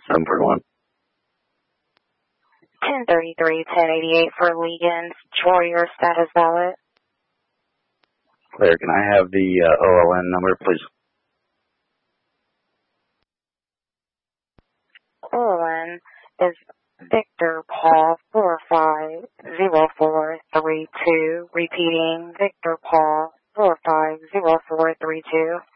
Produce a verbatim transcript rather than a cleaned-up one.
seven forty-one. ten thirty-three, ten eighty-eight for Legans, Warrior, status valid. Clear, can I have the uh, O L N number, please? O L N is Victor Paul four five zero four three two. Repeating, Victor Paul four five zero four three two.